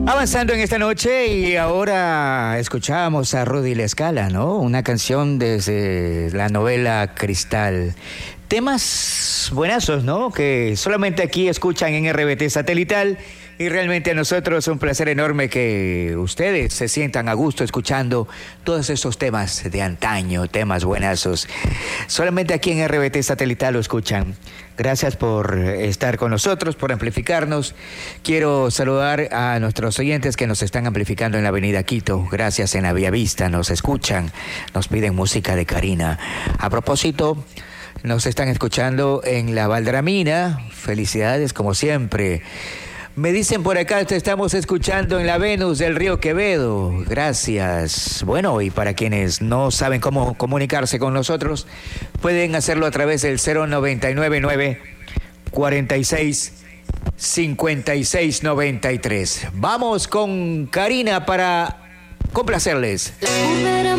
Avanzando en esta noche y ahora escuchábamos a Rudy La Scala, ¿no? Una canción desde la novela Cristal. Temas buenazos, ¿no? Que solamente aquí escuchan en RBT Satelital y realmente a nosotros es un placer enorme que ustedes se sientan a gusto escuchando todos esos temas de antaño, temas buenazos. Solamente aquí en RBT Satelital lo escuchan. Gracias por estar con nosotros, por amplificarnos. Quiero saludar a nuestros oyentes que nos están amplificando en la avenida Quito. Gracias, en la Vía Vista, nos escuchan, nos piden música de Karina. A propósito, nos están escuchando en la Valdramina. Felicidades como siempre. Me dicen por acá, te estamos escuchando en la Venus del Río Quevedo. Gracias. Bueno, y para quienes no saben cómo comunicarse con nosotros, pueden hacerlo a través del 0999 46 56 93. Vamos con Karina para complacerles.